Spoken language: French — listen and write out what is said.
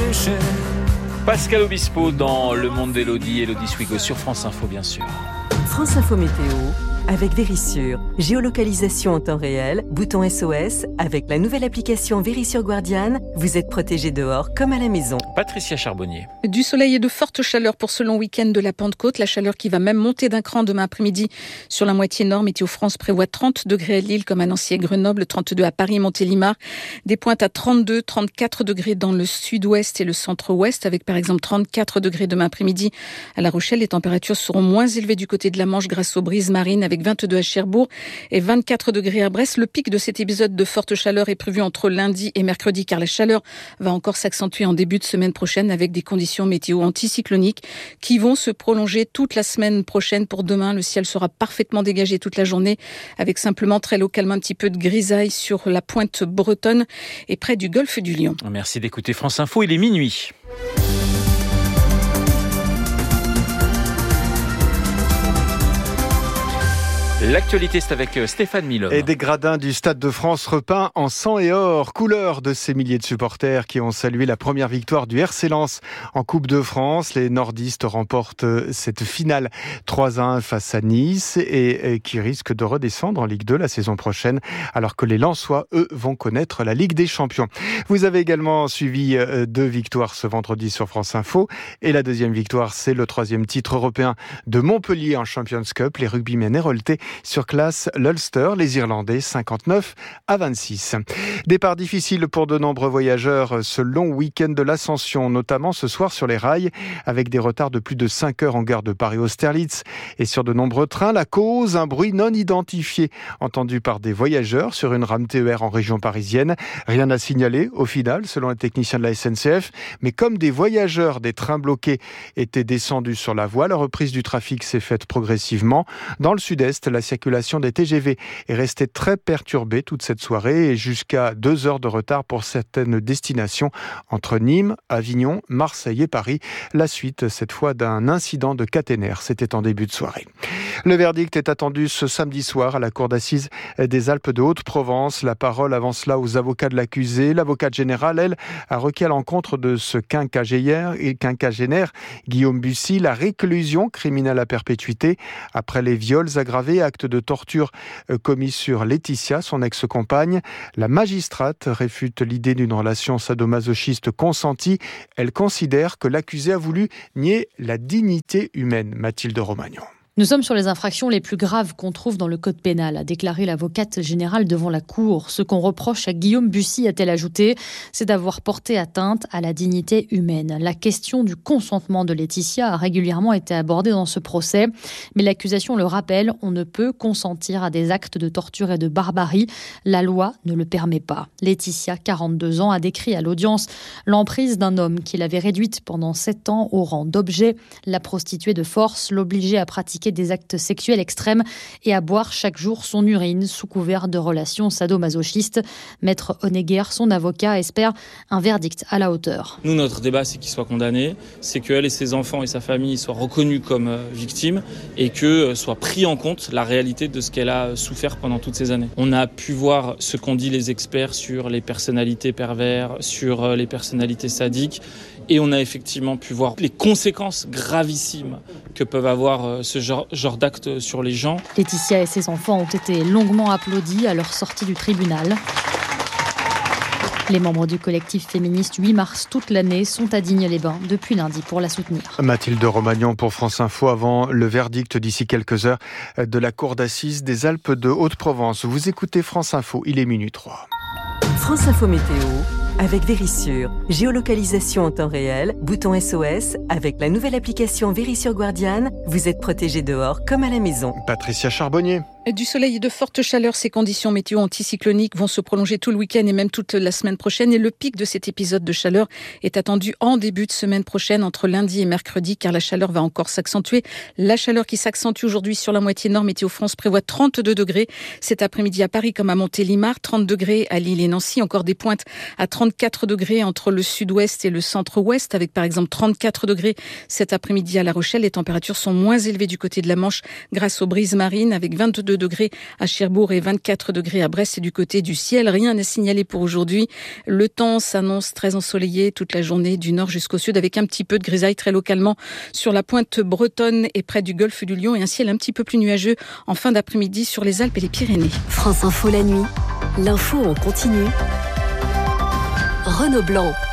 sécher. Pascal Obispo dans Le Monde d'Élodie, Élodie Swigo sur France Info bien sûr. France Info Météo avec Vérissure. Géolocalisation en temps réel, bouton SOS. Avec la nouvelle application Vérissure Guardian, vous êtes protégé dehors comme à la maison. Patricia Charbonnier. Du soleil et de fortes chaleurs pour ce long week-end de la Pentecôte. La chaleur qui va même monter d'un cran demain après-midi sur la moitié nord. Météo France prévoit 30 degrés à Lille comme à Nancy et Grenoble, 32 à Paris et Montélimar. Des pointes à 32, 34 degrés dans le sud-ouest et le centre-ouest avec par exemple 34 degrés demain après-midi à La Rochelle. Les températures seront moins élevées du côté de la Manche grâce aux brises marines avec 22 à Cherbourg et 24 degrés à Brest. Le pic de cet épisode de forte chaleur est prévu entre lundi et mercredi car la chaleur va encore s'accentuer en début de semaine prochaine avec des conditions météo anticycloniques qui vont se prolonger toute la semaine prochaine. Pour demain, le ciel sera parfaitement dégagé toute la journée avec simplement très localement un petit peu de grisaille sur la pointe bretonne et près du golfe du Lion. Merci d'écouter France Info, il est minuit. L'actualité, c'est avec Stéphane Milhomme. Et des gradins du Stade de France repeints en sang et or, couleur de ces milliers de supporters qui ont salué la première victoire du RC Lens en Coupe de France. Les nordistes remportent cette finale 3-1 face à Nice et qui risquent de redescendre en Ligue 2 la saison prochaine, alors que les Lensois, eux, vont connaître la Ligue des Champions. Vous avez également suivi 2 victoires ce vendredi sur France Info. Et la deuxième victoire, c'est le 3e titre européen de Montpellier en Champions Cup. Les rugbymen héroltais surclassent l'Ulster, les Irlandais 59-26. Départ difficile pour de nombreux voyageurs ce long week-end de l'Ascension, notamment ce soir sur les rails, avec des retards de plus de 5 heures en gare de Paris-Austerlitz et sur de nombreux trains. La cause, un bruit non identifié entendu par des voyageurs sur une rame TER en région parisienne. Rien à signaler au final, selon les techniciens de la SNCF, mais comme des voyageurs des trains bloqués étaient descendus sur la voie, la reprise du trafic s'est faite progressivement. Dans le sud-est, la circulation des TGV est restée très perturbée toute cette soirée et jusqu'à 2 heures de retard pour certaines destinations entre Nîmes, Avignon, Marseille et Paris. La suite, cette fois, d'un incident de caténaire. C'était en début de soirée. Le verdict est attendu ce samedi soir à la cour d'assises des Alpes de Haute-Provence. La parole avance là aux avocats de l'accusé. L'avocate générale, elle, a requis à l'encontre de ce quinquagénaire Guillaume Bussy la réclusion criminelle à perpétuité après les viols aggravés, actes de torture commis sur Laetitia, son ex-compagne. La magistrate réfute l'idée d'une relation sadomasochiste consentie. Elle considère que l'accusé a voulu nier la dignité humaine. Mathilde Romagnan. Nous sommes sur les infractions les plus graves qu'on trouve dans le code pénal, a déclaré l'avocate générale devant la cour. Ce qu'on reproche à Guillaume Bussy, a-t-elle ajouté, c'est d'avoir porté atteinte à la dignité humaine. La question du consentement de Laetitia a régulièrement été abordée dans ce procès, mais l'accusation le rappelle, on ne peut consentir à des actes de torture et de barbarie. La loi ne le permet pas. Laetitia, 42 ans, a décrit à l'audience l'emprise d'un homme qui l'avait réduite pendant 7 ans au rang d'objet, la prostituée de force, l'obligeait à pratiquer des actes sexuels extrêmes et à boire chaque jour son urine sous couvert de relations sadomasochistes. Maître Honegger, son avocat, espère un verdict à la hauteur. Nous, notre débat, c'est qu'il soit condamné, c'est qu'elle et ses enfants et sa famille soient reconnus comme victimes et que soit pris en compte la réalité de ce qu'elle a souffert pendant toutes ces années. On a pu voir ce qu'ont dit les experts sur les personnalités pervers, sur les personnalités sadiques, et on a effectivement pu voir les conséquences gravissimes que peuvent avoir ce genre d'actes sur les gens. Laetitia et ses enfants ont été longuement applaudis à leur sortie du tribunal. Les membres du collectif féministe 8 mars toute l'année sont à Digne-les-Bains depuis lundi pour la soutenir. Mathilde Romagnan pour France Info avant le verdict d'ici quelques heures de la cour d'assises des Alpes de Haute-Provence. Vous écoutez France Info, il est minuit 3. France Info Météo avec Vérissure. Géolocalisation en temps réel, bouton SOS. Avec la nouvelle application Vérissure Guardian, vous êtes protégé dehors comme à la maison. Patricia Charbonnier. Du soleil et de fortes chaleurs, ces conditions météo anticycloniques vont se prolonger tout le week-end et même toute la semaine prochaine. Et le pic de cet épisode de chaleur est attendu en début de semaine prochaine, entre lundi et mercredi, car la chaleur va encore s'accentuer. La chaleur qui s'accentue aujourd'hui sur la moitié nord, Météo France prévoit 32 degrés cet après-midi à Paris comme à Montélimar, 30 degrés à Lille et Nancy, encore des pointes à 34 degrés entre le sud-ouest et le centre-ouest, avec par exemple 34 degrés cet après-midi à La Rochelle. Les températures sont moins élevées du côté de la Manche grâce aux brises marines, avec 22 22 degrés à Cherbourg et 24 degrés à Brest. Et du côté du ciel, rien n'est signalé pour aujourd'hui. Le temps s'annonce très ensoleillé toute la journée du nord jusqu'au sud avec un petit peu de grisaille très localement sur la pointe bretonne et près du golfe du Lion et un ciel un petit peu plus nuageux en fin d'après-midi sur les Alpes et les Pyrénées. France Info la nuit, l'info en continu. Renaud Blanc.